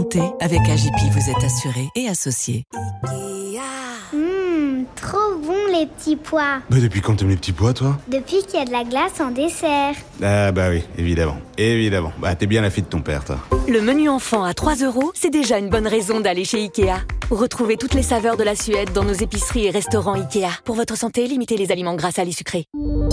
santé, avec AGP, vous êtes assuré et associé. Trop bon les petits pois. Depuis quand t'aimes les petits pois, toi ? Depuis qu'il y a de la glace en dessert. Ah bah oui, évidemment. T'es bien la fille de ton père, toi. Le menu enfant à 3 €, c'est déjà une bonne raison d'aller chez Ikea. Retrouvez toutes les saveurs de la Suède dans nos épiceries et restaurants Ikea. Pour votre santé, limitez les aliments gras, salés, sucrés.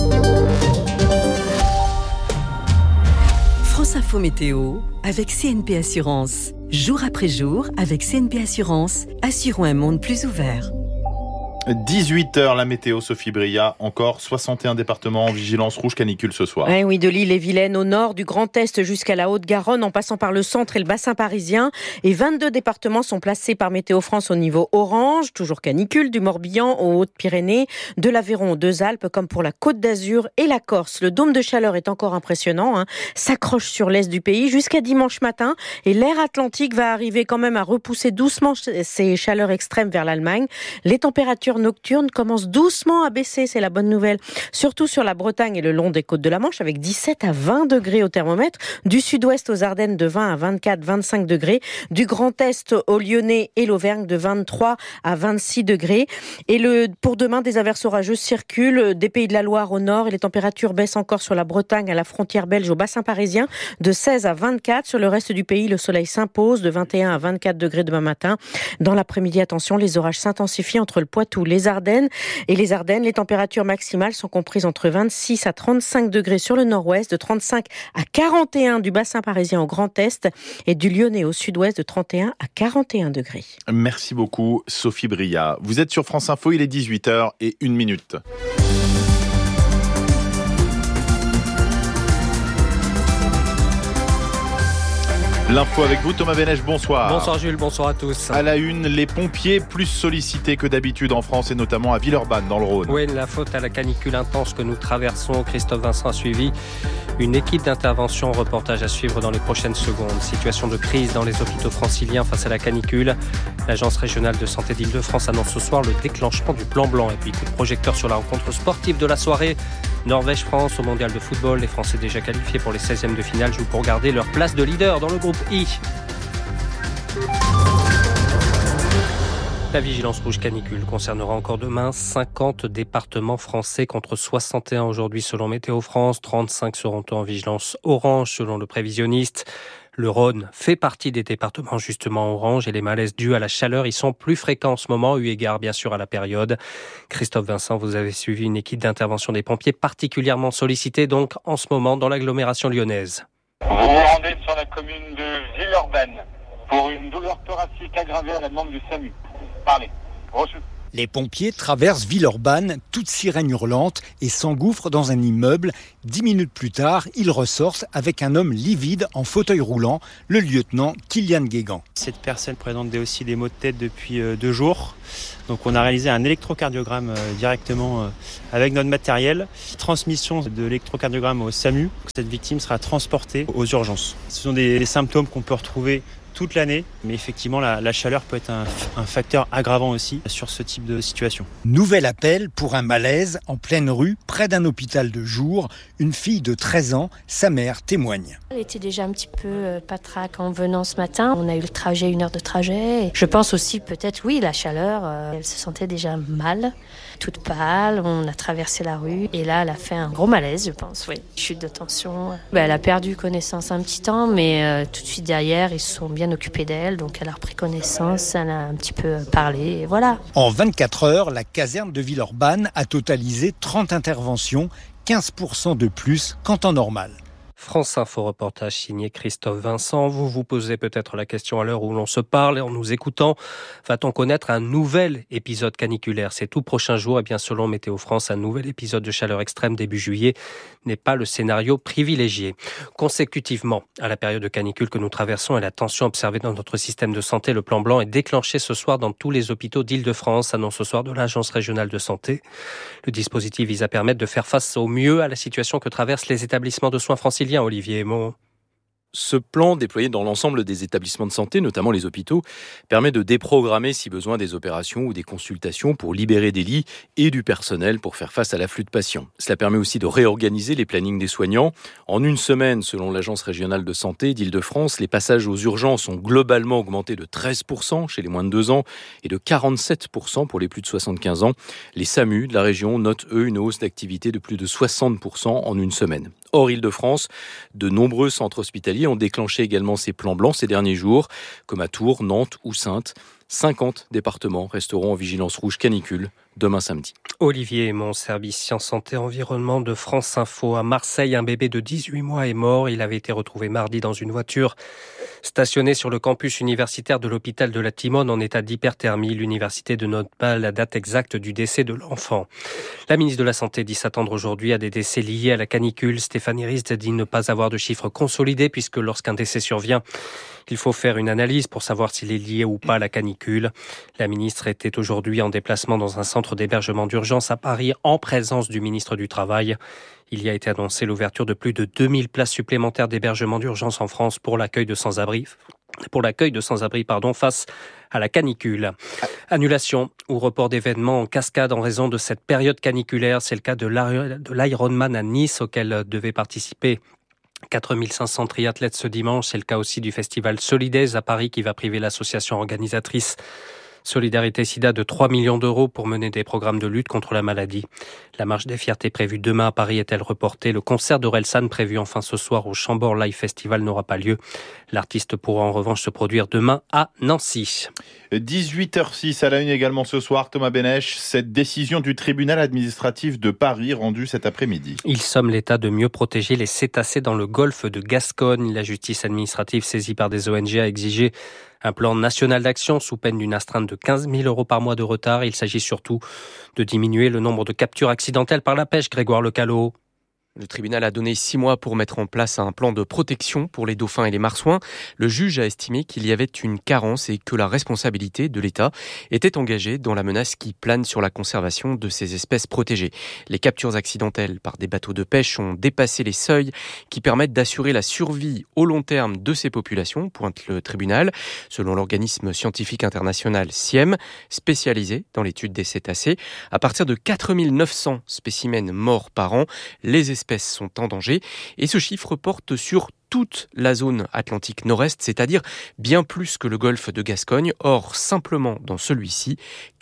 France Info Météo avec CNP Assurance. Jour après jour, avec CNP Assurance, assurons un monde plus ouvert. 18h, la météo, Sophie Bria. Encore 61 départements en vigilance rouge canicule ce soir. Oui, de l'Ille-et-Vilaine au nord, du Grand Est jusqu'à la Haute-Garonne, en passant par le centre et le bassin parisien. Et 22 départements sont placés par Météo France au niveau orange. Toujours canicule, du Morbihan aux Hautes-Pyrénées, de l'Aveyron aux Deux-Alpes, comme pour la Côte d'Azur et la Corse. Le dôme de chaleur est encore impressionnant, s'accroche sur l'est du pays jusqu'à dimanche matin. Et l'air atlantique va arriver quand même à repousser doucement ces chaleurs extrêmes vers l'Allemagne. Les températures nocturnes commencent doucement à baisser, c'est la bonne nouvelle. Surtout sur la Bretagne et le long des côtes de la Manche, avec 17 à 20 degrés au thermomètre. Du sud-ouest aux Ardennes, de 20 à 24, 25 degrés. Du Grand Est au Lyonnais et l'Auvergne, de 23 à 26 degrés. Et pour demain, des averses orageuses circulent des Pays de la Loire au nord. Et les températures baissent encore sur la Bretagne, à la frontière belge, au bassin parisien, de 16 à 24. Sur le reste du pays, le soleil s'impose, de 21 à 24 degrés demain matin. Dans l'après-midi, attention, les orages s'intensifient entre le Poitou, les Ardennes. Les températures maximales sont comprises entre 26 à 35 degrés sur le nord-ouest, de 35 à 41 du bassin parisien au Grand Est et du Lyonnais au sud-ouest, de 31 à 41 degrés. Merci beaucoup, Sophie Bria. Vous êtes sur France Info, il est 18h01. L'info avec vous, Thomas Bénèche, bonsoir. Bonsoir Jules, bonsoir à tous. À la une, les pompiers plus sollicités que d'habitude en France et notamment à Villeurbanne dans le Rhône. Oui, la faute à la canicule intense que nous traversons. Christophe Vincent a suivi une équipe d'intervention. Reportage à suivre dans les prochaines secondes. Situation de crise dans les hôpitaux franciliens face à la canicule. L'Agence régionale de santé d'Île-de-France annonce ce soir le déclenchement du plan blanc. Et puis coup de projecteur sur la rencontre sportive de la soirée. Norvège-France au mondial de football. Les Français déjà qualifiés pour les 16e de finale jouent pour garder leur place de leader dans le groupe I. La vigilance rouge canicule concernera encore demain 50 départements français contre 61 aujourd'hui selon Météo France. 35 seront en vigilance orange selon le prévisionniste. Le Rhône fait partie des départements justement orange et les malaises dus à la chaleur y sont plus fréquents en ce moment, eu égard bien sûr à la période. Christophe Vincent, vous avez suivi une équipe d'intervention des pompiers particulièrement sollicitée donc en ce moment dans l'agglomération lyonnaise. Vous vous rendez sur la commune de Villeurbanne pour une douleur thoracique aggravée à la demande du SAMU. Parlez. Reçu. Les pompiers traversent Villeurbanne, toute sirène hurlante, et s'engouffrent dans un immeuble. 10 minutes plus tard, ils ressortent avec un homme livide en fauteuil roulant, le lieutenant Kylian Guégan. Cette personne présente aussi des maux de tête depuis 2 jours. Donc on a réalisé un électrocardiogramme directement avec notre matériel. Transmission de l'électrocardiogramme au SAMU. Cette victime sera transportée aux urgences. Ce sont des symptômes qu'on peut retrouver toute l'année, mais effectivement la chaleur peut être un facteur aggravant aussi sur ce type de situation. Nouvel appel pour un malaise en pleine rue, près d'un hôpital de jour. Une fille de 13 ans, sa mère témoigne. Elle était déjà un petit peu patraque en venant ce matin. On a eu le trajet, 1 heure de trajet. Je pense aussi peut-être, oui, la chaleur, elle se sentait déjà mal, toute pâle. On a traversé la rue et là, elle a fait un gros malaise, je pense, oui. Chute de tension. Elle a perdu connaissance un petit temps, mais tout de suite derrière, ils se sont bien occupés d'elle. Donc elle a repris connaissance, elle a un petit peu parlé et voilà. En 24 heures, la caserne de Villeurbanne a totalisé 30 interventions, 15% de plus qu'en temps normal. France Info reportage signé Christophe Vincent. Vous vous posez peut-être la question à l'heure où l'on se parle et en nous écoutant. Va-t-on connaître un nouvel épisode caniculaire ces tout prochains jours? Et bien selon Météo France, un nouvel épisode de chaleur extrême début juillet n'est pas le scénario privilégié. Consécutivement à la période de canicule que nous traversons et la tension observée dans notre système de santé, le plan blanc est déclenché ce soir dans tous les hôpitaux d'Île-de-France, annonce ce soir de l'Agence régionale de santé. Le dispositif vise à permettre de faire face au mieux à la situation que traversent les établissements de soins franciliens. Olivier Aymon. Ce plan, déployé dans l'ensemble des établissements de santé, notamment les hôpitaux, permet de déprogrammer si besoin des opérations ou des consultations pour libérer des lits et du personnel pour faire face à l'afflux de patients. Cela permet aussi de réorganiser les plannings des soignants. En une semaine, selon l'Agence régionale de santé d'Île-de-France, les passages aux urgences ont globalement augmenté de 13% chez les moins de 2 ans et de 47% pour les plus de 75 ans. Les SAMU de la région notent, eux, une hausse d'activité de plus de 60% en une semaine. Hors Île-de-France, de nombreux centres hospitaliers ont déclenché également ces plans blancs ces derniers jours, comme à Tours, Nantes ou Saintes. 50 départements resteront en vigilance rouge canicule demain samedi. Olivier Aymon, service Sciences, Santé, Environnement de France Info. À Marseille, un bébé de 18 mois est mort. Il avait été retrouvé mardi dans une voiture stationnée sur le campus universitaire de l'hôpital de la Timone en état d'hyperthermie. L'université ne note pas la date exacte du décès de l'enfant. La ministre de la Santé dit s'attendre aujourd'hui à des décès liés à la canicule. Stéphanie Rist dit ne pas avoir de chiffres consolidés puisque lorsqu'un décès survient, il faut faire une analyse pour savoir s'il est lié ou pas à la canicule. La ministre était aujourd'hui en déplacement dans un centre d'hébergement d'urgence à Paris en présence du ministre du Travail. Il y a été annoncé l'ouverture de plus de 2000 places supplémentaires d'hébergement d'urgence en France pour l'accueil de sans-abri face à la canicule. Annulation ou report d'événements en cascade en raison de cette période caniculaire. C'est le cas de l'Ironman à Nice auquel devaient participer 4500 triathlètes ce dimanche. C'est le cas aussi du festival Solidaise à Paris qui va priver l'association organisatrice Solidarité Sida de 3 millions d'euros pour mener des programmes de lutte contre la maladie. La marche des fiertés prévue demain à Paris est-elle reportée? Le concert d'Orelsan prévu enfin ce soir au Chambord Live Festival n'aura pas lieu. L'artiste pourra en revanche se produire demain à Nancy. 18h06 à la une également ce soir, Thomas Benech, cette décision du tribunal administratif de Paris rendue cet après-midi. Il somme l'État de mieux protéger les cétacés dans le golfe de Gascogne. La justice administrative saisie par des ONG a exigé un plan national d'action sous peine d'une astreinte de 15 000 euros par mois de retard. Il s'agit surtout de diminuer le nombre de captures accidentelles par la pêche. Grégoire Lecalot. Le tribunal a donné 6 mois pour mettre en place un plan de protection pour les dauphins et les marsouins. Le juge a estimé qu'il y avait une carence et que la responsabilité de l'État était engagée dans la menace qui plane sur la conservation de ces espèces protégées. Les captures accidentelles par des bateaux de pêche ont dépassé les seuils qui permettent d'assurer la survie au long terme de ces populations, pointe le tribunal. Selon l'organisme scientifique international CIEM, spécialisé dans l'étude des cétacés, à partir de 4900 spécimens morts par an, les espèces sont en danger et ce chiffre porte sur toute la zone Atlantique Nord-Est, c'est-à-dire bien plus que le golfe de Gascogne. Or, simplement dans celui-ci,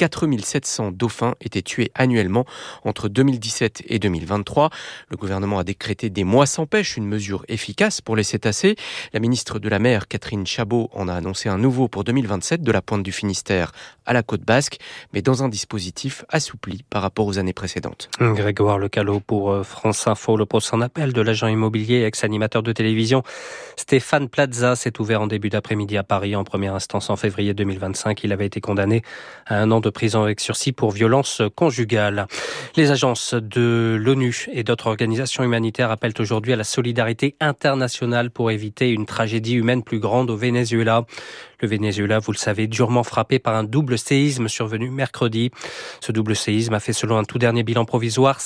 4700 dauphins étaient tués annuellement entre 2017 et 2023. Le gouvernement a décrété des mois sans pêche, une mesure efficace pour les cétacés. La ministre de la Mer, Catherine Chabot, en a annoncé un nouveau pour 2027 de la pointe du Finistère à la côte basque, mais dans un dispositif assoupli par rapport aux années précédentes. Grégoire Lecalot pour France Info. Le procès en appel de l'agent immobilier et ex-animateur de télévision Stéphane Plaza s'est ouvert en début d'après-midi à Paris en première instance en février 2025. Il avait été condamné à 1 an de prison avec sursis pour violence conjugale. Les agences de l'ONU et d'autres organisations humanitaires appellent aujourd'hui à la solidarité internationale pour éviter une tragédie humaine plus grande au Venezuela. Le Venezuela, vous le savez, durement frappé par un double séisme survenu mercredi. Ce double séisme a fait, selon un tout dernier bilan provisoire,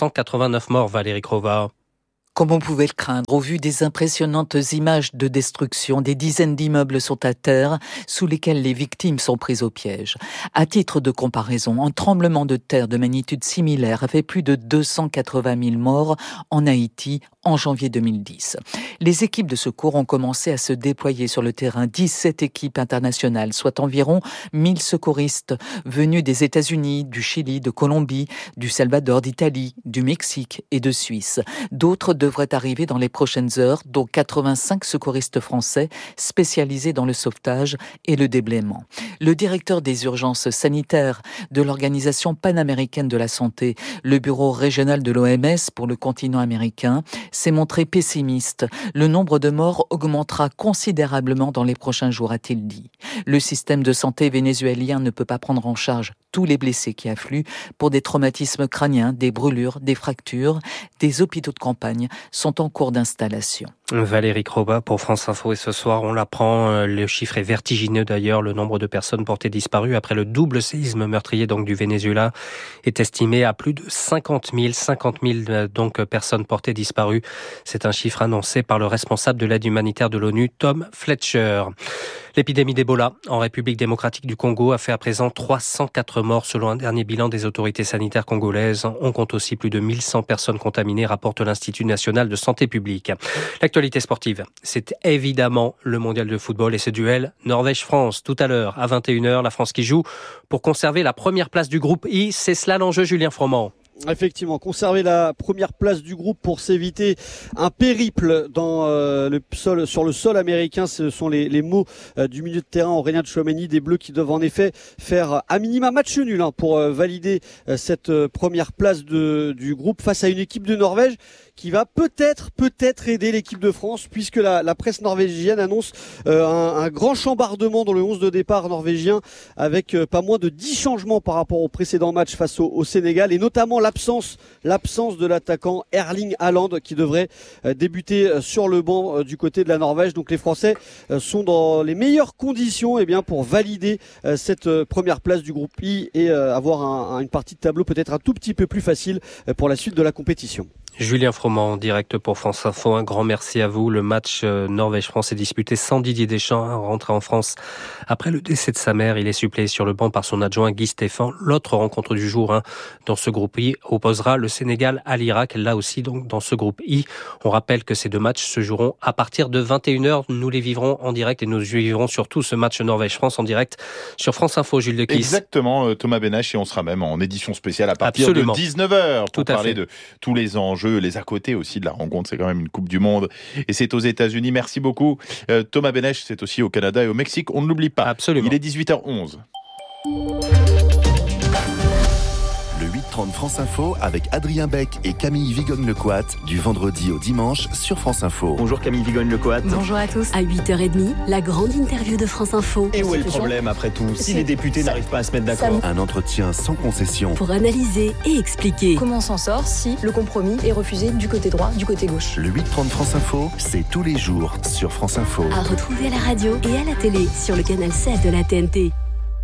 589 morts, Valérie Crova. Comme on pouvait le craindre, au vu des impressionnantes images de destruction, des dizaines d'immeubles sont à terre, sous lesquels les victimes sont prises au piège. À titre de comparaison, un tremblement de terre de magnitude similaire a fait plus de 280 000 morts en Haïti en janvier 2010. Les équipes de secours ont commencé à se déployer sur le terrain. 17 équipes internationales, soit environ 1000 secouristes venus des États-Unis, du Chili, de Colombie, du Salvador, d'Italie, du Mexique et de Suisse. D'autres devraient arriver dans les prochaines heures, dont 85 secouristes français spécialisés dans le sauvetage et le déblaiement. Le directeur des urgences sanitaires de l'Organisation panaméricaine de la santé, le bureau régional de l'OMS pour le continent américain, s'est montré pessimiste. Le nombre de morts augmentera considérablement dans les prochains jours, a-t-il dit. Le système de santé vénézuélien ne peut pas prendre en charge tous les blessés qui affluent pour des traumatismes crâniens, des brûlures, des fractures. Des hôpitaux de campagne sont en cours d'installation. Valérie Crova pour France Info. Et ce soir, on l'apprend, le chiffre est vertigineux d'ailleurs. Le nombre de personnes portées disparues après le double séisme meurtrier donc du Venezuela est estimé à plus de 50 000 donc personnes portées disparues. disparus. C'est un chiffre annoncé par le responsable de l'aide humanitaire de l'ONU, Tom Fletcher. L'épidémie d'Ebola en République démocratique du Congo a fait à présent 304 morts selon un dernier bilan des autorités sanitaires congolaises. On compte aussi plus de 1100 personnes contaminées, rapporte l'Institut national de santé publique. L'actualité sportive, c'est évidemment le mondial de football et ce duel Norvège-France. Tout à l'heure, à 21h, la France qui joue pour conserver la première place du groupe I. C'est cela l'enjeu, Julien Froment. Effectivement, conserver la première place du groupe pour s'éviter un périple sur le sol américain. Ce sont les mots du milieu de terrain Aurélien Tchouameni des Bleus qui doivent en effet faire à minima match nul pour valider cette première place du groupe face à une équipe de Norvège qui va peut-être aider l'équipe de France puisque la presse norvégienne annonce un grand chambardement dans le 11 de départ norvégien avec pas moins de 10 changements par rapport au précédent match face au Sénégal et notamment l'absence de l'attaquant Erling Haaland qui devrait débuter sur le banc du côté de la Norvège. Donc les Français sont dans les meilleures conditions pour valider cette première place du groupe I et avoir une partie de tableau peut-être un tout petit peu plus facile pour la suite de la compétition. Julien Froment, en direct pour France Info. Un grand merci à vous. Le match Norvège-France est disputé sans Didier Deschamps, rentré en France après le décès de sa mère. Il est suppléé sur le banc par son adjoint Guy Stéphane. L'autre rencontre du jour dans ce groupe I opposera le Sénégal à l'Irak. Là aussi, donc, dans ce groupe I. On rappelle que ces deux matchs se joueront à partir de 21h. Nous les vivrons en direct et nous vivrons surtout ce match Norvège-France en direct sur France Info. Jules Dequisse. Exactement, Thomas Benache, et on sera même en édition spéciale à partir de 19h pour parler de tous les enjeux, les à côté aussi de la rencontre. C'est quand même une Coupe du Monde et c'est aux États-Unis. Merci beaucoup. Thomas Benesch, c'est aussi au Canada et au Mexique. On ne l'oublie pas. Absolument. Il est 18h11. Le 8h30 France Info avec Adrien Beck et Camille Vigogne-Lecoat du vendredi au dimanche sur France Info. Bonjour Camille Vigogne-Lecoat. Bonjour à tous. À 8h30, la grande interview de France Info. Et où est le problème après tout si les députés n'arrivent pas à se mettre d'accord? Un entretien sans concession. Pour analyser et expliquer. Comment on s'en sort si le compromis est refusé du côté droit, du côté gauche? Le 8h30 France Info, c'est tous les jours sur France Info. À retrouver à la radio et à la télé sur le canal 7 de la TNT.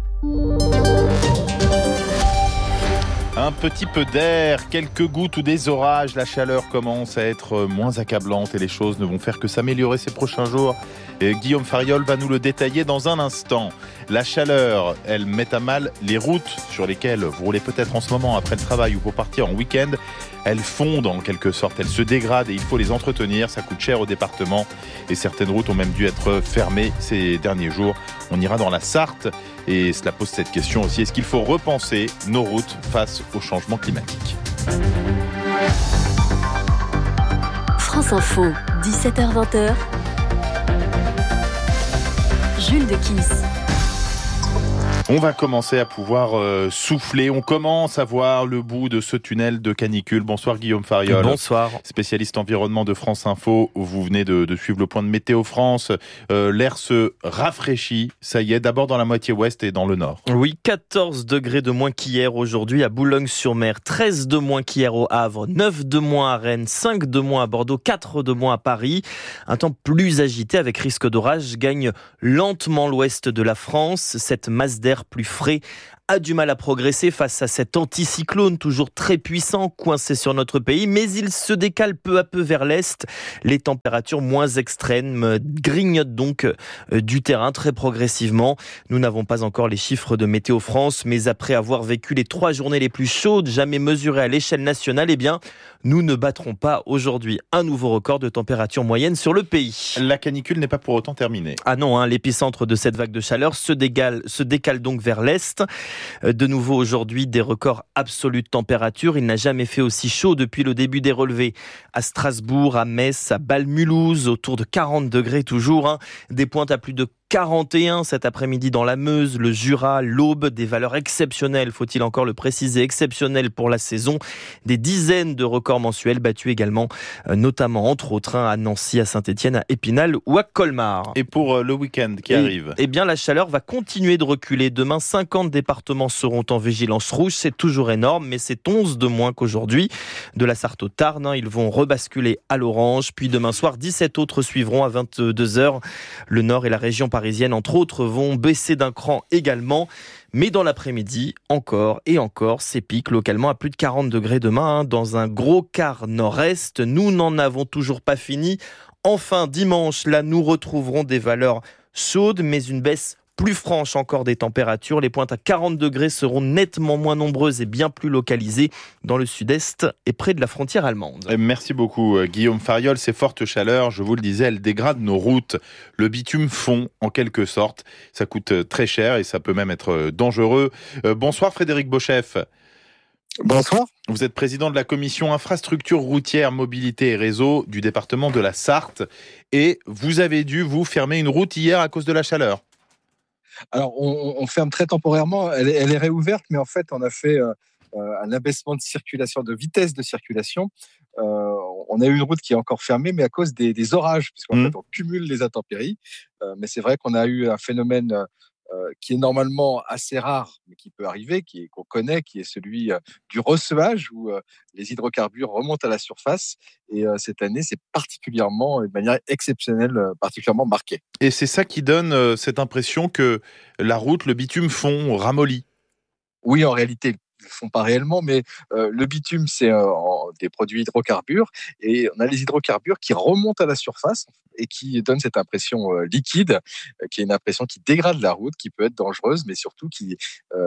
Un petit peu d'air, quelques gouttes ou des orages, la chaleur commence à être moins accablante et les choses ne vont faire que s'améliorer ces prochains jours. Et Guillaume Fariol va nous le détailler dans un instant. La chaleur, elle met à mal les routes sur lesquelles vous roulez peut-être en ce moment après le travail ou pour partir en week-end. Elles fondent en quelque sorte, elles se dégradent et il faut les entretenir. Ça coûte cher au département et certaines routes ont même dû être fermées ces derniers jours. On ira dans la Sarthe et cela pose cette question aussi. Est-ce qu'il faut repenser nos routes face au changement climatique ? France Info, 17h-20h. Jules Dequisse. On va commencer à pouvoir souffler. On commence à voir le bout de ce tunnel de canicule. Bonsoir Guillaume Fariol. Bonsoir. Spécialiste environnement de France Info. Vous venez de suivre le point de Météo France. L'air se rafraîchit. Ça y est, d'abord dans la moitié ouest et dans le nord. Oui, 14 degrés de moins qu'hier aujourd'hui à Boulogne-sur-Mer. 13 de moins qu'hier au Havre. 9 de moins à Rennes. 5 de moins à Bordeaux. 4 de moins à Paris. Un temps plus agité avec risque d'orage gagne lentement l'ouest de la France. Cette masse d'air plus frais a du mal à progresser face à cet anticyclone toujours très puissant coincé sur notre pays, mais il se décale peu à peu vers l'est. Les températures moins extrêmes grignotent donc du terrain très progressivement. Nous n'avons pas encore les chiffres de Météo France, mais après avoir vécu les 3 journées les plus chaudes jamais mesurées à l'échelle nationale, eh bien, nous ne battrons pas aujourd'hui un nouveau record de température moyenne sur le pays. La canicule n'est pas pour autant terminée. Ah non, l'épicentre de cette vague de chaleur se décale donc vers l'est. De nouveau aujourd'hui des records absolus de température. Il n'a jamais fait aussi chaud depuis le début des relevés. À Strasbourg, à Metz, à Bâle-Mulhouse, autour de 40 degrés toujours. Des pointes à plus de 41 cet après-midi dans la Meuse, le Jura, l'Aube, des valeurs exceptionnelles, faut-il encore le préciser, exceptionnelles pour la saison. Des dizaines de records mensuels battus également, notamment entre autres à Nancy, à Saint-Étienne, à Épinal ou à Colmar. Et pour le week-end qui arrive ? Eh bien la chaleur va continuer de reculer. Demain, 50 départements seront en vigilance rouge. C'est toujours énorme, mais c'est 11 de moins qu'aujourd'hui. De la Sarthe au Tarn, ils vont rebasculer à l'orange. Puis demain soir, 17 autres suivront à 22h. Le Nord et la région parisienne, entre autres, vont baisser d'un cran également. Mais dans l'après-midi, encore et encore, c'est pic localement à plus de 40 degrés demain, dans un gros quart nord-est. Nous n'en avons toujours pas fini. Enfin, dimanche, là, nous retrouverons des valeurs chaudes, mais une baisse plus franche encore des températures. Les pointes à 40 degrés seront nettement moins nombreuses et bien plus localisées dans le sud-est et près de la frontière allemande. Merci beaucoup Guillaume Fariol. Ces fortes chaleurs, je vous le disais, elles dégradent nos routes. Le bitume fond en quelque sorte. Ça coûte très cher et ça peut même être dangereux. Bonsoir Frédéric Beauchef. Bonsoir. Vous êtes président de la commission infrastructure routière, mobilité et réseau du département de la Sarthe. Et vous avez dû vous fermer une route hier à cause de la chaleur. Alors, on ferme très temporairement. Elle est réouverte, mais en fait, on a fait un abaissement de circulation, de vitesse de circulation. On a eu une route qui est encore fermée, mais à cause des orages, puisqu'en fait, on cumule les intempéries. Mais c'est vrai qu'on a eu un phénomène qui est normalement assez rare, mais qui peut arriver, qu'on connaît, qui est celui du recevage, où les hydrocarbures remontent à la surface. Et cette année, c'est particulièrement, de manière exceptionnelle, particulièrement marqué. Et c'est ça qui donne cette impression que la route, le bitume fond, ramollit. Oui, en réalité, ils ne font pas réellement, mais le bitume, c'est des produits hydrocarbures. Et on a les hydrocarbures qui remontent à la surface et qui donnent cette impression liquide, qui est une impression qui dégrade la route, qui peut être dangereuse, mais surtout qui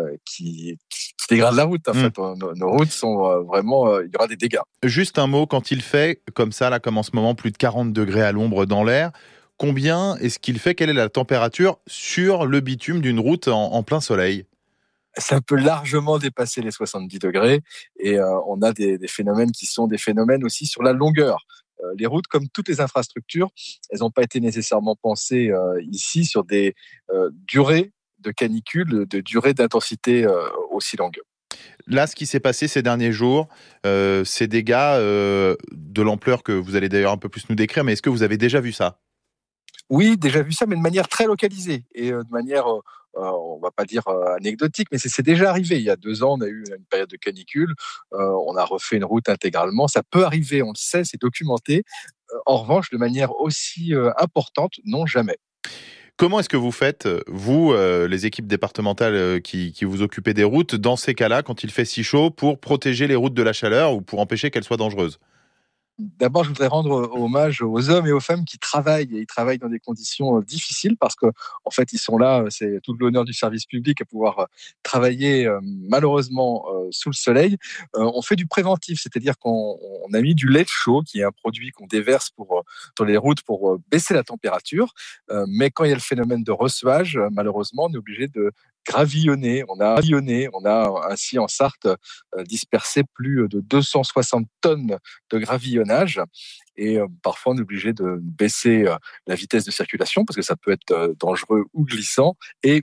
dégrade la route. En fait, nos routes sont vraiment... il y aura des dégâts. Juste un mot, quand il fait comme ça, là, comme en ce moment, plus de 40 degrés à l'ombre dans l'air, combien est-ce qu'il fait? Quelle est la température sur le bitume d'une route en plein soleil? Ça peut largement dépasser les 70 degrés et on a des phénomènes qui sont des phénomènes aussi sur la longueur. Les routes, comme toutes les infrastructures, elles n'ont pas été nécessairement pensées ici sur des durées de canicule, de durées d'intensité aussi longues. Là, ce qui s'est passé ces derniers jours, ces dégâts de l'ampleur que vous allez d'ailleurs un peu plus nous décrire, mais est-ce que vous avez déjà vu ça? Oui, déjà vu ça, mais de manière très localisée et de manière... on ne va pas dire anecdotique, mais c'est déjà arrivé. Il y a 2 ans, on a eu une période de canicule, on a refait une route intégralement. Ça peut arriver, on le sait, c'est documenté. En revanche, de manière aussi importante, non, jamais. Comment est-ce que vous faites, vous, les équipes départementales qui vous occupez des routes, dans ces cas-là, quand il fait si chaud, pour protéger les routes de la chaleur ou pour empêcher qu'elles soient dangereuses? D'abord, je voudrais rendre hommage aux hommes et aux femmes qui travaillent. Et ils travaillent dans des conditions difficiles parce que, en fait, ils sont là, c'est tout l'honneur du service public à pouvoir travailler malheureusement sous le soleil. On fait du préventif, c'est-à-dire qu'on a mis du lait chaud, qui est un produit qu'on déverse sur les routes pour baisser la température. Mais quand il y a le phénomène de recevage, malheureusement, on est obligé de gravillonner. On a ainsi en Sarthe dispersé plus de 260 tonnes de gravillonnage et parfois on est obligé de baisser la vitesse de circulation parce que ça peut être dangereux ou glissant et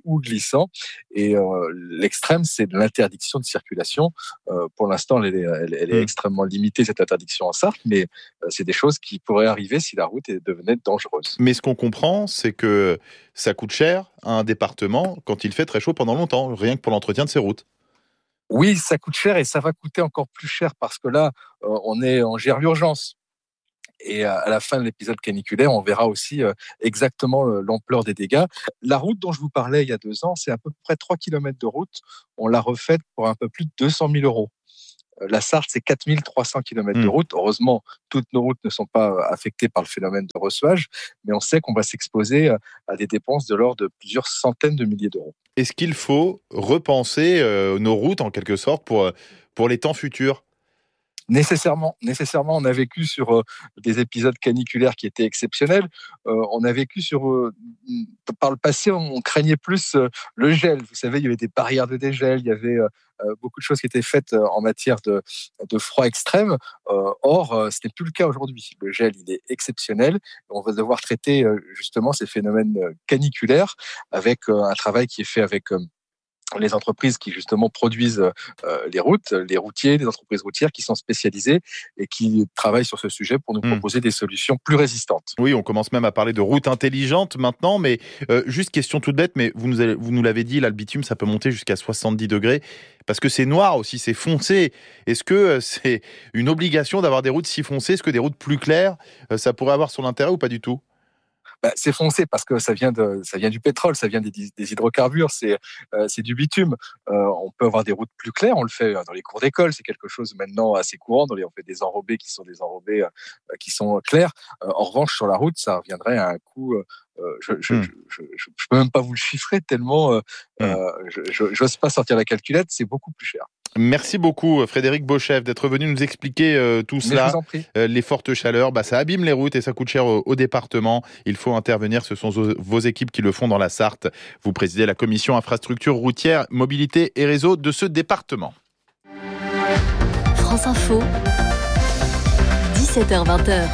l'extrême c'est de l'interdiction de circulation. Pour l'instant elle est extrêmement limitée, cette interdiction en Sarthe, mais c'est des choses qui pourraient arriver si la route devenait dangereuse. Mais ce qu'on comprend, c'est que ça coûte cher à un département quand il fait très chaud pendant longtemps, rien que pour l'entretien de ses routes. Oui, ça coûte cher et ça va coûter encore plus cher parce que là, on gère l'urgence. Et à la fin de l'épisode caniculaire, on verra aussi exactement l'ampleur des dégâts. La route dont je vous parlais il y a 2 ans, c'est à peu près 3 km de route. On l'a refaite pour un peu plus de 200 000 €. La Sarthe, c'est 4300 km de route. Heureusement, toutes nos routes ne sont pas affectées par le phénomène de recevage, mais on sait qu'on va s'exposer à des dépenses de l'ordre de plusieurs centaines de milliers d'euros. Est-ce qu'il faut repenser nos routes, en quelque sorte, pour les temps futurs ? Nécessairement, on a vécu sur des épisodes caniculaires qui étaient exceptionnels. On a vécu par le passé, on craignait plus le gel. Vous savez, il y avait des barrières de dégel, il y avait beaucoup de choses qui étaient faites en matière de froid extrême. Or, ce n'est plus le cas aujourd'hui. Le gel, il est exceptionnel. On va devoir traiter justement ces phénomènes caniculaires avec un travail qui est fait avec les entreprises qui justement produisent les routes, les routiers, les entreprises routières qui sont spécialisées et qui travaillent sur ce sujet pour nous proposer des solutions plus résistantes. Oui, on commence même à parler de routes intelligentes maintenant, mais juste question toute bête, mais vous nous l'avez dit, là, le bitume, ça peut monter jusqu'à 70 degrés, parce que c'est noir aussi, c'est foncé. Est-ce que c'est une obligation d'avoir des routes si foncées ? Est-ce que des routes plus claires, ça pourrait avoir son intérêt ou pas du tout ? C'est foncé parce que ça vient du pétrole, ça vient des hydrocarbures, c'est du bitume. On peut avoir des routes plus claires, on le fait dans les cours d'école, c'est quelque chose maintenant assez courant. On fait des enrobés qui sont clairs. En revanche, sur la route, ça reviendrait à un coût. Je peux même pas vous le chiffrer tellement j'ose pas sortir la calculette, c'est beaucoup plus cher. Merci beaucoup Frédéric Beauchef d'être venu nous expliquer tout cela. Les fortes chaleurs, ça abîme les routes et ça coûte cher au département. Il faut intervenir, ce sont vos équipes qui le font dans la Sarthe. Vous présidez la commission infrastructure routière, mobilité et réseau de ce département. France Info, 17h-20h.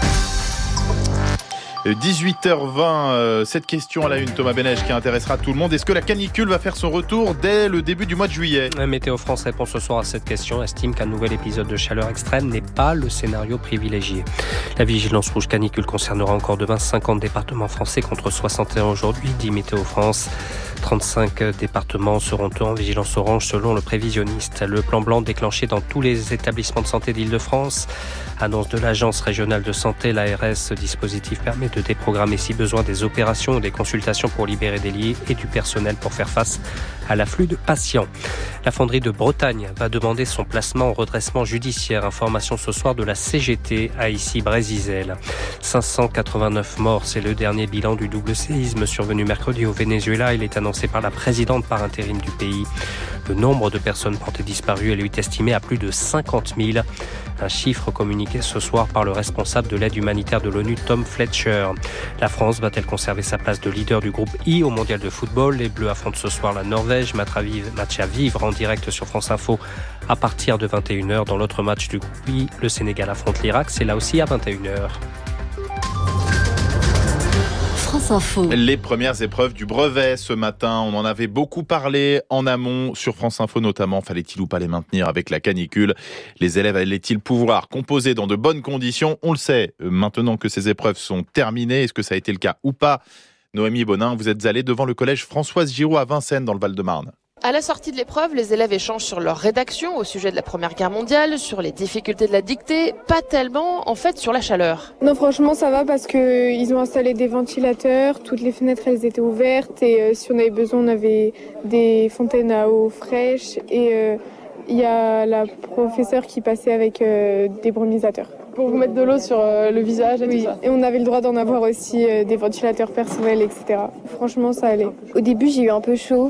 18h20, cette question à la une, Thomas Benège, qui intéressera tout le monde. Est-ce que la canicule va faire son retour dès le début du mois de juillet ? Météo France répond ce soir à cette question, estime qu'un nouvel épisode de chaleur extrême n'est pas le scénario privilégié. La vigilance rouge canicule concernera encore demain 50 départements français contre 61 aujourd'hui, dit Météo France. 35 départements seront en vigilance orange selon le prévisionniste. Le plan blanc déclenché dans tous les établissements de santé d'Île-de-France. Annonce de l'Agence régionale de santé, l'ARS. Ce dispositif permet de déprogrammer si besoin des opérations ou des consultations pour libérer des lits et du personnel pour faire face à l'afflux de patients. La fonderie de Bretagne va demander son placement en redressement judiciaire. Information ce soir de la CGT à Issy-Brézisel. 589 morts, c'est le dernier bilan du double séisme survenu mercredi au Venezuela. Il est annoncé par la présidente par intérim du pays. Le nombre de personnes portées disparues est lui estimé à plus de 50 000. Un chiffre communiqué ce soir par le responsable de l'aide humanitaire de l'ONU, Tom Fletcher. La France va-t-elle conserver sa place de leader du groupe I au mondial de football ? Les Bleus affrontent ce soir la Norvège. Match à vivre en direct sur France Info à partir de 21h. Dans l'autre match du groupe I, le Sénégal affronte l'Irak. C'est là aussi à 21h. France Info. Les premières épreuves du brevet ce matin, on en avait beaucoup parlé en amont sur France Info notamment. Fallait-il ou pas les maintenir avec la canicule ? Les élèves allaient-ils pouvoir composer dans de bonnes conditions ? On le sait maintenant que ces épreuves sont terminées. Est-ce que ça a été le cas ou pas ? Noémie Bonin, vous êtes allée devant le collège Françoise Giraud à Vincennes dans le Val-de-Marne. À la sortie de l'épreuve, les élèves échangent sur leur rédaction au sujet de la Première Guerre mondiale, sur les difficultés de la dictée, pas tellement en fait sur la chaleur. Non, franchement ça va parce qu'ils ont installé des ventilateurs, toutes les fenêtres elles étaient ouvertes et si on avait besoin on avait des fontaines à eau fraîche et il y a la professeure qui passait avec des brumisateurs. Pour vous mettre de l'eau sur le visage et tout ça. Et on avait le droit d'en avoir aussi des ventilateurs personnels, etc. Franchement, ça allait. Au début, j'ai eu un peu chaud,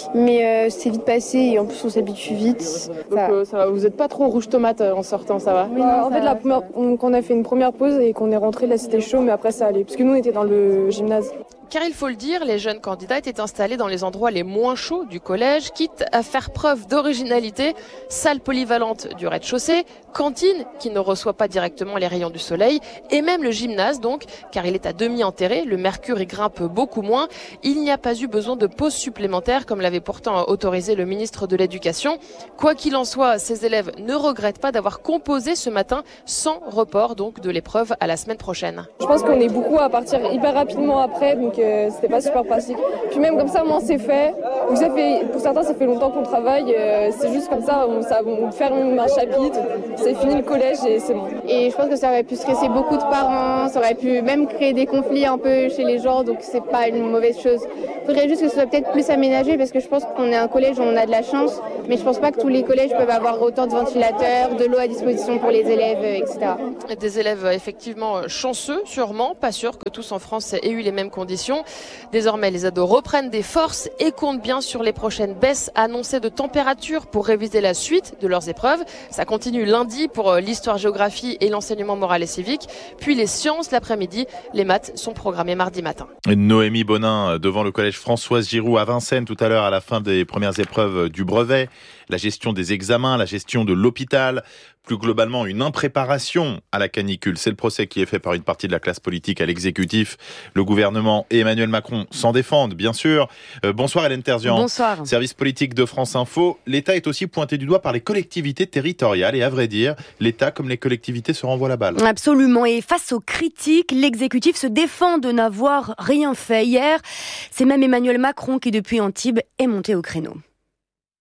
mais c'est vite passé et en plus, on s'habitue vite. Donc ça va. Vous n'êtes pas trop rouge tomate en sortant, ça va ? Oui, en fait, on a fait une première pause et qu'on est rentré, là c'était chaud, mais après ça allait. Parce que nous, on était dans le gymnase. Car il faut le dire, les jeunes candidats étaient installés dans les endroits les moins chauds du collège, quitte à faire preuve d'originalité. Salle polyvalente du rez-de-chaussée, cantine qui ne reçoit pas directement les rayons du soleil, et même le gymnase donc, car il est à demi enterré, le mercure y grimpe beaucoup moins. Il n'y a pas eu besoin de pause supplémentaire comme l'avait pourtant autorisé le ministre de l'Éducation. Quoi qu'il en soit, ces élèves ne regrettent pas d'avoir composé ce matin sans report donc de l'épreuve à la semaine prochaine. Je pense qu'on est beaucoup à partir hyper rapidement après, donc c'était pas super pratique. Puis même comme ça, moi, c'est fait. Pour certains, ça fait longtemps qu'on travaille. C'est juste comme ça, on ferme un chapitre, c'est fini le collège et c'est bon. Et je pense que ça aurait pu stresser beaucoup de parents, ça aurait pu même créer des conflits un peu chez les gens, donc c'est pas une mauvaise chose. Il faudrait juste que ce soit peut-être plus aménagé parce que je pense qu'on est un collège où on a de la chance, mais je pense pas que tous les collèges peuvent avoir autant de ventilateurs, de l'eau à disposition pour les élèves, etc. Des élèves effectivement chanceux, sûrement, pas sûr que tous en France aient eu les mêmes conditions. Désormais, les ados reprennent des forces et comptent bien sur les prochaines baisses annoncées de température pour réviser la suite de leurs épreuves. Ça continue lundi pour l'histoire-géographie et l'enseignement moral et civique. Puis les sciences l'après-midi. Les maths sont programmées mardi matin. Noémie Bonin devant le collège Françoise Giraud à Vincennes tout à l'heure à la fin des premières épreuves du brevet. La gestion des examens, la gestion de l'hôpital, plus globalement une impréparation à la canicule. C'est le procès qui est fait par une partie de la classe politique à l'exécutif. Le gouvernement et Emmanuel Macron s'en défendent, bien sûr. Bonsoir Hélène Terzian. Bonsoir. Service politique de France Info. L'État est aussi pointé du doigt par les collectivités territoriales. Et à vrai dire, l'État comme les collectivités se renvoient la balle. Absolument. Et face aux critiques, l'exécutif se défend de n'avoir rien fait. Hier, c'est même Emmanuel Macron qui, depuis Antibes, est monté au créneau.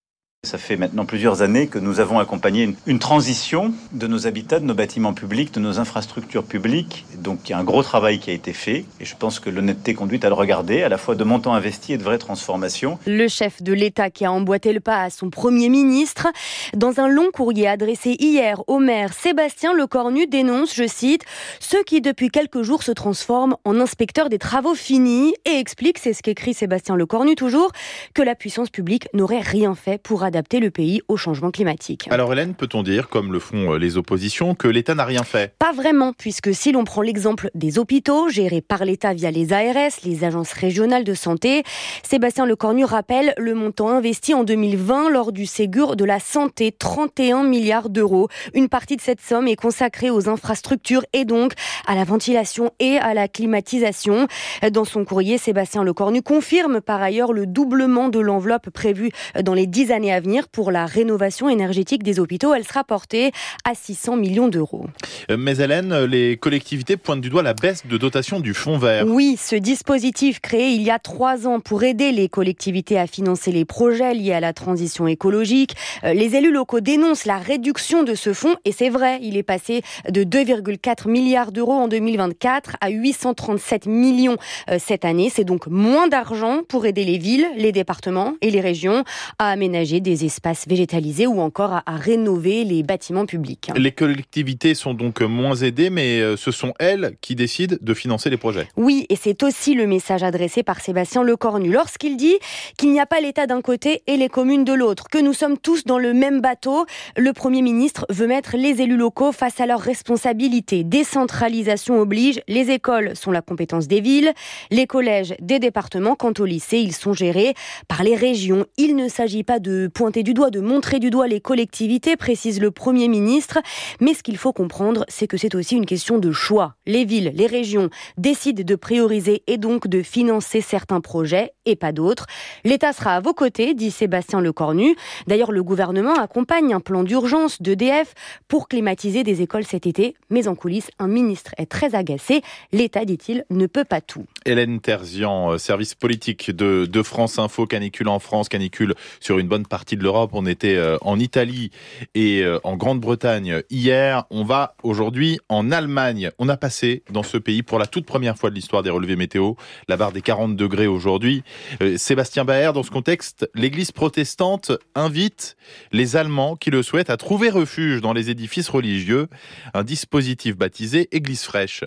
Ça fait maintenant plusieurs années que nous avons accompagné une transition de nos habitats, de nos bâtiments publics, de nos infrastructures publiques. Donc il y a un gros travail qui a été fait et je pense que l'honnêteté conduit à le regarder, à la fois de montants investis et de vraies transformations. Le chef de l'État qui a emboîté le pas à son Premier ministre. Dans un long courrier adressé hier au maire, Sébastien Lecornu dénonce, je cite, « ceux qui depuis quelques jours se transforment en inspecteurs des travaux finis » et explique, c'est ce qu'écrit Sébastien Lecornu toujours, que la puissance publique n'aurait rien fait pour adapter le pays au changement climatique. Alors Hélène, peut-on dire, comme le font les oppositions, que l'État n'a rien fait ? Pas vraiment, puisque si l'on prend l'exemple des hôpitaux gérés par l'État via les ARS, les agences régionales de santé, Sébastien Lecornu rappelle le montant investi en 2020 lors du Ségur de la santé, 31 milliards d'euros. Une partie de cette somme est consacrée aux infrastructures et donc à la ventilation et à la climatisation. Dans son courrier, Sébastien Lecornu confirme par ailleurs le doublement de l'enveloppe prévue dans les 10 années à venir pour la rénovation énergétique des hôpitaux. Elle sera portée à 600 millions d'euros. Mais Hélène, les collectivités pointent du doigt la baisse de dotation du Fonds vert. Oui, ce dispositif créé il y a 3 ans pour aider les collectivités à financer les projets liés à la transition écologique. Les élus locaux dénoncent la réduction de ce fonds et c'est vrai, il est passé de 2,4 milliards d'euros en 2024 à 837 millions cette année. C'est donc moins d'argent pour aider les villes, les départements et les régions à aménager des espaces végétalisés ou encore à rénover les bâtiments publics. Les collectivités sont donc moins aidées, mais ce sont elles qui décident de financer les projets. Oui, et c'est aussi le message adressé par Sébastien Lecornu lorsqu'il dit qu'il n'y a pas l'État d'un côté et les communes de l'autre, que nous sommes tous dans le même bateau. Le Premier ministre veut mettre les élus locaux face à leurs responsabilités. Décentralisation oblige, les écoles sont la compétence des villes, les collèges des départements. Quant au lycée, ils sont gérés par les régions. Il ne s'agit pas de pointer du doigt, de montrer du doigt les collectivités, précise le Premier ministre. Mais ce qu'il faut comprendre, c'est que c'est aussi une question de choix. Les villes, les régions décident de prioriser et donc de financer certains projets et pas d'autres. L'État sera à vos côtés, dit Sébastien Lecornu. D'ailleurs, le gouvernement accompagne un plan d'urgence d'EDF pour climatiser des écoles cet été. Mais en coulisses, un ministre est très agacé. L'État, dit-il, ne peut pas tout. Hélène Terzian, service politique de France Info, canicule en France, canicule sur une bonne partie de l'Europe. On était en Italie et en Grande-Bretagne hier. On va aujourd'hui en Allemagne. On a passé dans ce pays pour la toute première fois de l'histoire des relevés météo la barre des 40 degrés aujourd'hui. Sébastien Baer, dans ce contexte, l'Église protestante invite les Allemands qui le souhaitent à trouver refuge dans les édifices religieux. Un dispositif baptisé Église fraîche.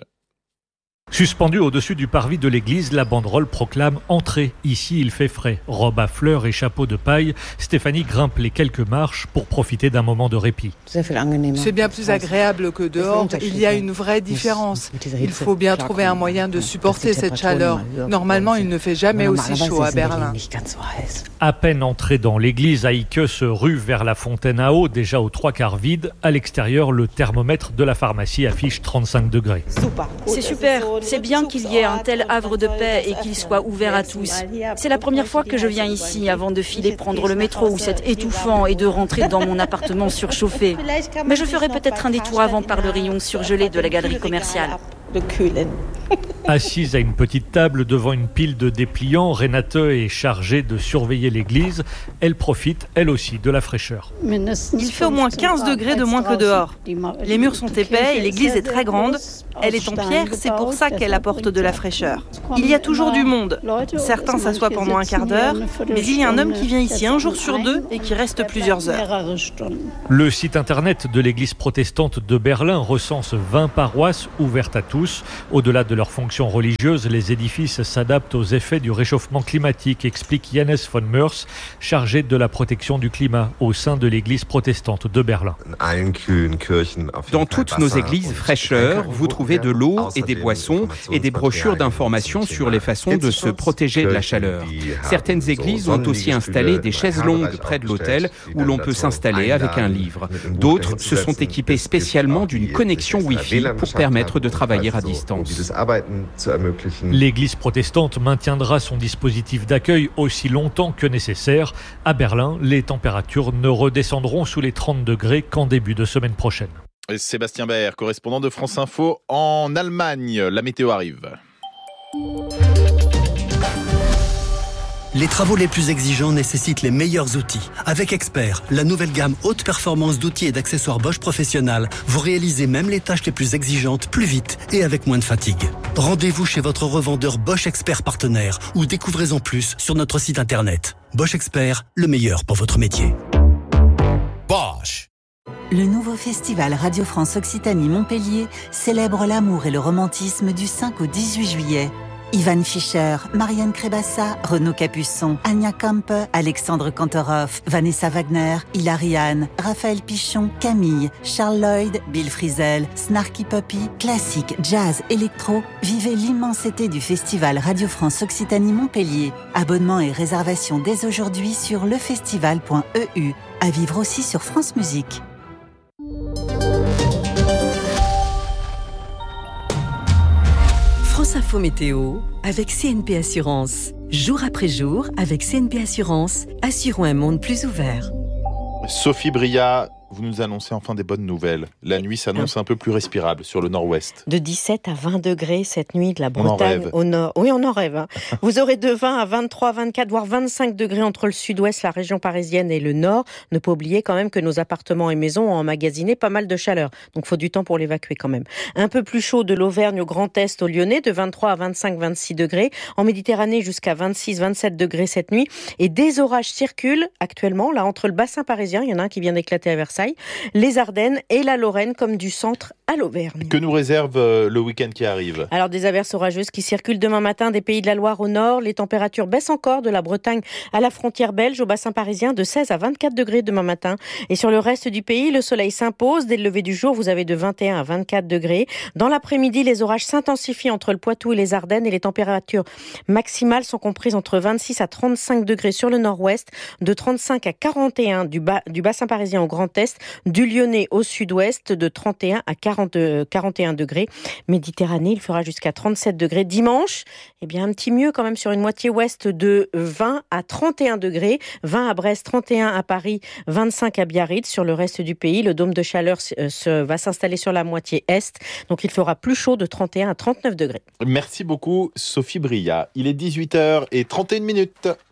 Suspendue au-dessus du parvis de l'église, la banderole proclame « Entrez, ici il fait frais ». Robe à fleurs et chapeau de paille, Stéphanie grimpe les quelques marches pour profiter d'un moment de répit. C'est bien plus agréable que dehors, il y a une vraie différence. Il faut bien trouver un moyen de supporter cette chaleur. Normalement, il ne fait jamais aussi chaud à Berlin. À peine entrée dans l'église, Heike se rue vers la fontaine à eau, déjà aux 3/4 vide. À l'extérieur, le thermomètre de la pharmacie affiche 35 degrés. C'est super. C'est bien qu'il y ait un tel havre de paix et qu'il soit ouvert à tous. C'est la première fois que je viens ici avant de filer prendre le métro où c'est étouffant et de rentrer dans mon appartement surchauffé. Mais je ferai peut-être un détour avant par le rayon surgelé de la galerie commerciale. Assise à une petite table devant une pile de dépliants, Renate est chargée de surveiller l'église. Elle profite, elle aussi, de la fraîcheur. Il fait au moins 15 degrés de moins que dehors. Les murs sont épais et l'église est très grande. Elle est en pierre, c'est pour ça qu'elle apporte de la fraîcheur. Il y a toujours du monde. Certains s'assoient pendant un quart d'heure, mais il y a un homme qui vient ici un jour sur 2 et qui reste plusieurs heures. Le site internet de l'église protestante de Berlin recense 20 paroisses ouvertes à tous. Au-delà de leur fonction religieuse, les édifices s'adaptent aux effets du réchauffement climatique, explique Jannes von Meurs, chargé de la protection du climat au sein de l'église protestante de Berlin. Dans toutes nos églises fraîcheurs, vous trouvez de l'eau et des boissons et des brochures d'informations sur les façons de se protéger de la chaleur. Certaines églises ont aussi installé des chaises longues près de l'autel où l'on peut s'installer avec un livre. D'autres se sont équipées spécialement d'une connexion Wi-Fi pour permettre de travailler à distance. L'église protestante maintiendra son dispositif d'accueil aussi longtemps que nécessaire. À Berlin, les températures ne redescendront sous les 30 degrés qu'en début de semaine prochaine. Sébastien Baer, correspondant de France Info en Allemagne. La météo arrive. Les travaux les plus exigeants nécessitent les meilleurs outils. Avec Expert, la nouvelle gamme haute performance d'outils et d'accessoires Bosch Professionnel, vous réalisez même les tâches les plus exigeantes plus vite et avec moins de fatigue. Rendez-vous chez votre revendeur Bosch Expert partenaire ou découvrez en plus sur notre site internet. Bosch Expert, le meilleur pour votre métier. Bosch. Le nouveau festival Radio France Occitanie Montpellier célèbre l'amour et le romantisme du 5 au 18 juillet. Ivan Fischer, Marianne Crébassa, Renaud Capuçon, Anya Kampe, Alexandre Kantorov, Vanessa Wagner, Hilary Hahn, Raphaël Pichon, Camille, Charles Lloyd, Bill Frisell, Snarky Puppy, classique, jazz, électro. Vivez l'immensité du festival Radio France Occitanie Montpellier. Abonnement et réservation dès aujourd'hui sur lefestival.eu. À vivre aussi sur France Musique. France Info Météo avec CNP Assurance. Jour après jour, avec CNP Assurance, assurons un monde plus ouvert. Sophie Bria, vous nous annoncez enfin des bonnes nouvelles. La nuit s'annonce un peu plus respirable sur le nord-ouest. De 17 à 20 degrés cette nuit de la Bretagne au nord. Oui, on en rêve. Hein. Vous aurez de 20 à 23, 24, voire 25 degrés entre le sud-ouest, la région parisienne et le nord. Ne pas oublier quand même que nos appartements et maisons ont emmagasiné pas mal de chaleur. Donc, il faut du temps pour l'évacuer quand même. Un peu plus chaud de l'Auvergne au Grand Est au Lyonnais, de 23 à 25, 26 degrés. En Méditerranée, jusqu'à 26, 27 degrés cette nuit. Et des orages circulent actuellement, là, entre le bassin parisien, il y en a un qui vient d'éclater à Versailles, les Ardennes et la Lorraine, comme du centre à l'Auvergne. Que nous réserve le week-end qui arrive ? Alors, des averses orageuses qui circulent demain matin des Pays de la Loire au nord. Les températures baissent encore de la Bretagne à la frontière belge, au bassin parisien, de 16 à 24 degrés demain matin. Et sur le reste du pays, le soleil s'impose. Dès le lever du jour, vous avez de 21 à 24 degrés. Dans l'après-midi, les orages s'intensifient entre le Poitou et les Ardennes et les températures maximales sont comprises entre 26 à 35 degrés sur le nord-ouest, de 35 à 41 du bassin parisien au Grand Est, du Lyonnais au sud-ouest, de 31 à 41 degrés. Méditerranée, il fera jusqu'à 37 degrés. Dimanche, eh bien, un petit mieux quand même sur une moitié ouest, de 20 à 31 degrés. 20 à Brest, 31 à Paris, 25 à Biarritz. Sur le reste du pays, le dôme de chaleur va s'installer sur la moitié est. Donc, il fera plus chaud, de 31 à 39 degrés. Merci beaucoup, Sophie Bria. Il est 18h31.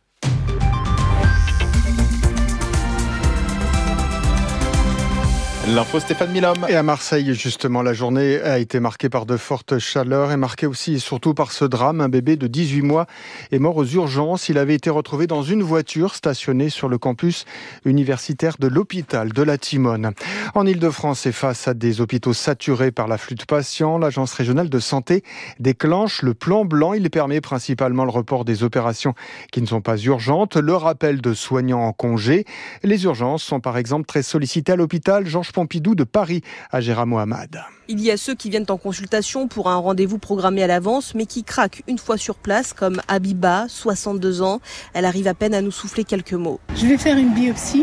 L'info Stéphane Milhomme. Et à Marseille, justement, la journée a été marquée par de fortes chaleurs et marquée aussi et surtout par ce drame. Un bébé de 18 mois est mort aux urgences. Il avait été retrouvé dans une voiture stationnée sur le campus universitaire de l'hôpital de la Timone. En Ile-de-France et face à des hôpitaux saturés par l'afflux de patients, l'Agence régionale de santé déclenche le plan blanc. Il permet principalement le report des opérations qui ne sont pas urgentes, le rappel de soignants en congé. Les urgences sont par exemple très sollicitées à l'hôpital Georges Pompidou de Paris, à Gérard Mohamed. Il y a ceux qui viennent en consultation pour un rendez-vous programmé à l'avance, mais qui craquent une fois sur place, comme Abiba, 62 ans. Elle arrive à peine à nous souffler quelques mots. Je vais faire une biopsie.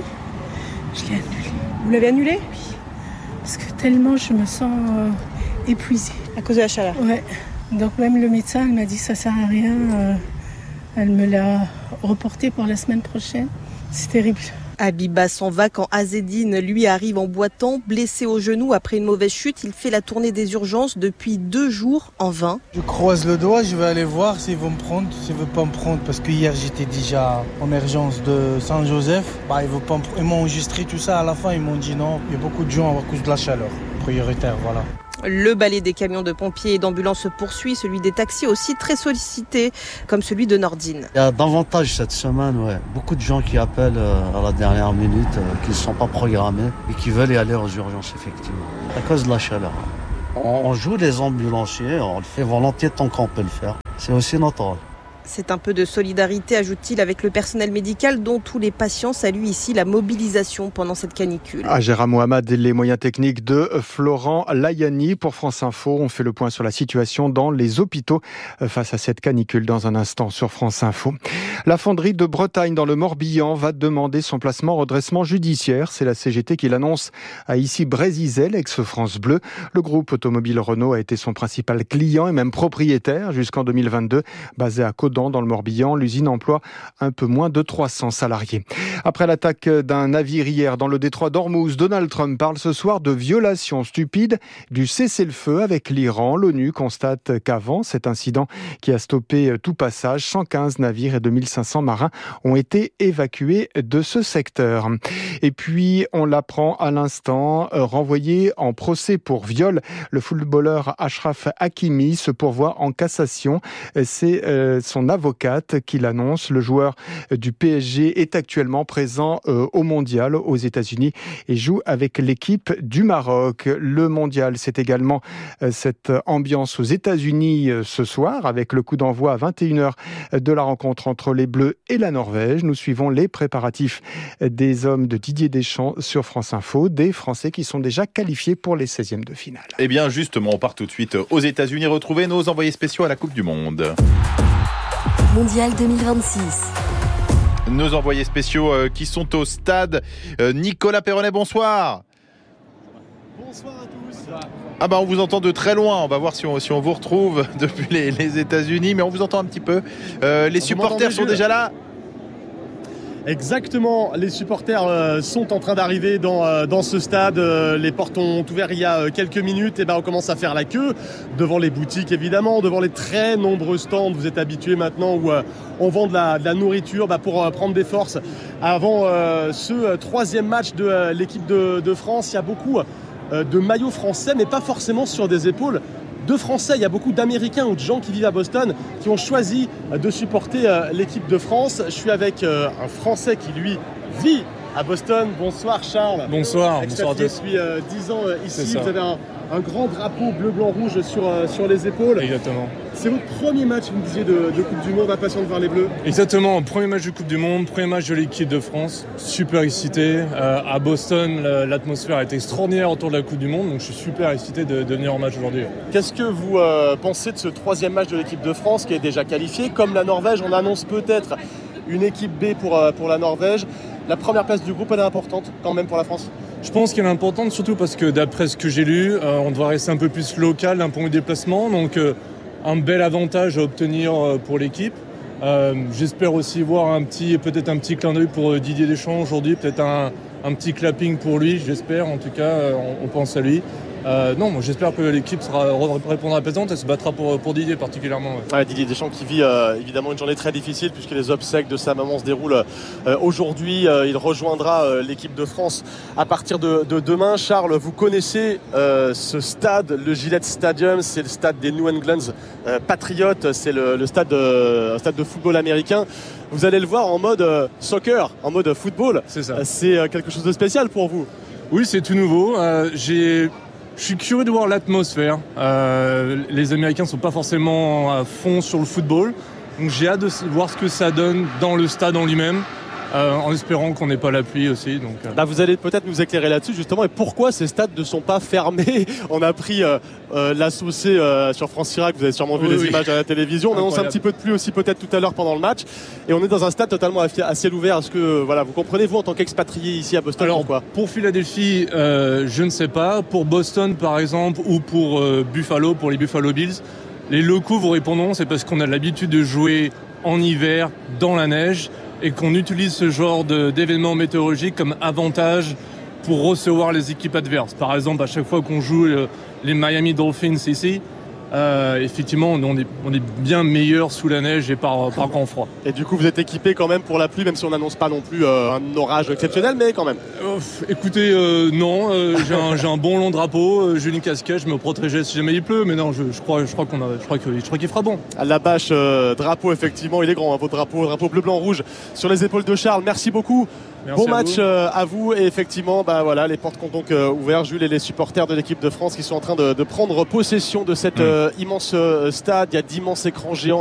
Je l'ai annulée. Vous l'avez annulée ? Oui. Parce que tellement je me sens épuisée. À cause de la chaleur ? Ouais. Donc même le médecin, elle m'a dit que ça sert à rien. Elle me l'a reporté pour la semaine prochaine. C'est terrible. Abiba s'en va quand Azedine, lui, arrive en boitant, blessé au genou après une mauvaise chute. Il fait la tournée des urgences depuis 2 jours en vain. Je croise le doigt, je vais aller voir s'ils vont me prendre, s'ils ne veulent pas me prendre. Parce que hier, j'étais déjà en urgence de Saint-Joseph. Ils m'ont enregistré tout ça. À la fin, ils m'ont dit non. Il y a beaucoup de gens à cause de la chaleur. Prioritaire, voilà. Le balai des camions de pompiers et d'ambulances se poursuit, celui des taxis aussi très sollicité, comme celui de Nordine. Il y a davantage cette semaine, beaucoup de gens qui appellent à la dernière minute, qui ne sont pas programmés et qui veulent y aller aux urgences, effectivement, à cause de la chaleur. On joue les ambulanciers, on le fait volontiers tant qu'on peut le faire. C'est aussi notre rôle. C'est un peu de solidarité, ajoute-t-il, avec le personnel médical dont tous les patients saluent ici la mobilisation pendant cette canicule. À Gérard Mohamed, les moyens techniques de Florent Layani pour France Info. On fait le point sur la situation dans les hôpitaux face à cette canicule dans un instant sur France Info. La fonderie de Bretagne dans le Morbihan va demander son placement en redressement judiciaire. C'est la CGT qui l'annonce à Issy-Brézizèle, ex-France Bleu. Le groupe automobile Renault a été son principal client et même propriétaire jusqu'en 2022, basé à Caudan dans le Morbihan. L'usine emploie un peu moins de 300 salariés. Après l'attaque d'un navire hier dans le détroit d'Ormuz, Donald Trump parle ce soir de violation stupide du cessez-le-feu avec l'Iran. L'ONU constate qu'avant cet incident qui a stoppé tout passage, 115 navires et 2500 marins ont été évacués de ce secteur. Et puis, on l'apprend à l'instant, renvoyé en procès pour viol, le footballeur Achraf Hakimi se pourvoit en cassation. C'est son avocate qui l'annonce. Le joueur du PSG est actuellement présent au Mondial aux États-Unis et joue avec l'équipe du Maroc. Le Mondial, c'est également cette ambiance aux États-Unis ce soir avec le coup d'envoi à 21h de la rencontre entre les Bleus et la Norvège. Nous suivons les préparatifs des hommes de Didier Deschamps sur France Info, des Français qui sont déjà qualifiés pour les 16e de finale. Eh bien justement, on part tout de suite aux États-Unis retrouver nos envoyés spéciaux à la Coupe du Monde. Mondial 2026. Nos envoyés spéciaux qui sont au stade. Nicolas Perronnet, bonsoir. Bonsoir à tous. Ah bah on vous entend de très loin, on va voir si on vous retrouve depuis les États-Unis, mais on vous entend un petit peu. Les supporters sont déjà là. Exactement, les supporters sont en train d'arriver dans ce stade. Les portes ont ouvert il y a quelques minutes. Et on commence à faire la queue devant les boutiques, évidemment, devant les très nombreux stands. Vous êtes habitués maintenant où on vend de la nourriture pour prendre des forces. Avant ce troisième match de l'équipe de France, il y a beaucoup de maillots français, mais pas forcément sur des épaules de Français. Il y a beaucoup d'Américains ou de gens qui vivent à Boston qui ont choisi de supporter l'équipe de France. Je suis avec un Français qui, lui, vit à Boston. Bonsoir Charles. Bonsoir. Bonsoir à tous. Depuis 10 ans ici. Vous avez un grand drapeau bleu, blanc, rouge sur les épaules. Exactement. C'est votre premier match, vous me disiez, de Coupe du Monde, impatient de voir les Bleus. Exactement, premier match de Coupe du Monde, premier match de l'équipe de France. Super excité. À Boston, l'atmosphère est extraordinaire autour de la Coupe du Monde, donc je suis super excité de venir en match aujourd'hui. Qu'est-ce que vous pensez de ce troisième match de l'équipe de France qui est déjà qualifié? Comme la Norvège, on annonce peut-être une équipe B pour la Norvège. La première place du groupe, elle est importante quand même pour la France? Je pense qu'elle est importante, surtout parce que d'après ce que j'ai lu, on devrait rester un peu plus local d'un point de vue déplacement, donc un bel avantage à obtenir pour l'équipe. J'espère aussi voir peut-être un petit clin d'œil pour Didier Deschamps aujourd'hui, peut-être un petit clapping pour lui, j'espère, en tout cas, on pense à lui. Non, j'espère que l'équipe répondra présente et se battra pour Didier particulièrement. Ouais. Didier Deschamps qui vit évidemment une journée très difficile puisque les obsèques de sa maman se déroulent aujourd'hui. Il rejoindra l'équipe de France à partir de demain. Charles, vous connaissez ce stade, le Gillette Stadium, c'est le stade des New England Patriots, c'est un stade de football américain. Vous allez le voir en mode soccer, en mode football. C'est ça. C'est quelque chose de spécial pour vous? Oui, c'est tout nouveau. Je suis curieux de voir l'atmosphère. Les Américains ne sont pas forcément à fond sur le football. Donc j'ai hâte de voir ce que ça donne dans le stade en lui-même, en espérant qu'on n'ait pas la pluie aussi. Donc, vous allez peut-être nous éclairer là-dessus justement. Et pourquoi ces stades ne sont pas fermés? On a pris la saucée sur France Chirac. Vous avez sûrement vu les images à la télévision. On annonce un petit peu de pluie aussi peut-être tout à l'heure pendant le match. Et on est dans un stade totalement à ciel ouvert. Est-ce que vous comprenez, vous, en tant qu'expatrié ici à Boston? Alors, pourquoi? Pour Philadelphie, je ne sais pas. Pour Boston, par exemple, ou pour Buffalo, pour les Buffalo Bills, les locaux vous répondront, c'est parce qu'on a l'habitude de jouer en hiver, dans la neige, et qu'on utilise ce genre d'événements météorologiques comme avantage pour recevoir les équipes adverses. Par exemple, à chaque fois qu'on joue les Miami Dolphins ici, effectivement, on est bien meilleur sous la neige et par grand froid. Et du coup, vous êtes équipé quand même pour la pluie, même si on n'annonce pas non plus un orage exceptionnel, mais quand même. Écoutez, non, j'ai un bon long drapeau, j'ai une casquette, je me protégeais si jamais il pleut, mais non, je crois qu'il fera bon. La bâche drapeau, effectivement, il est grand, votre drapeau bleu, blanc, rouge sur les épaules de Charles. Merci beaucoup. Merci bon match à vous. Et effectivement, les portes ont donc ouvert, Jules, et les supporters de l'équipe de France qui sont en train de prendre possession de cet immense stade. Il y a d'immenses écrans géants.